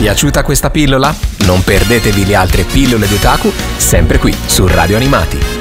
Piaciuta questa pillola? Non perdetevi le altre pillole di otaku, sempre qui su Radio Animati.